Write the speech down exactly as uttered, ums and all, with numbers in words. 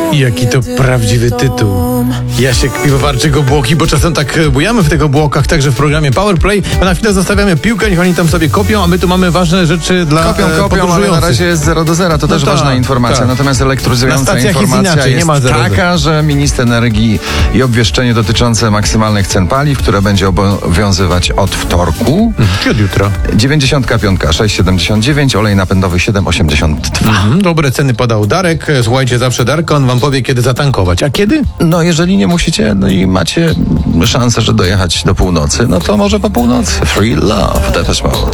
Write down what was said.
Jaki to prawdziwy tytuł. Jasiek Piwowarczyk Obłoki, bo czasem tak bujamy w tych obłokach, także w programie Powerplay. A na chwilę zostawiamy piłkę, niech oni tam sobie kopią, a my tu mamy ważne rzeczy dla Kopią, e, kopią, ale na razie jest zero do zera, to No też tak, ważna informacja. tak. Natomiast Na elektryzująca stacjach jest informacja inaczej, nie jest ma zero do zera. taka, że minister energii i obwieszczenie dotyczące maksymalnych cen paliw, które będzie obowiązywać od wtorku. Czy od jutra? dziewięćdziesiąt pięć sześć siedemdziesiąt dziewięć, olej napędowy siedem osiemdziesiąt dwa. Mhm, dobre ceny podał Darek. Słuchajcie, zawsze Darka, on wam powie, kiedy zatankować. A kiedy? No jeżeli nie musicie, no i macie szansę, że dojechać do północy, no to może po północy. Free love, Depeche Mode.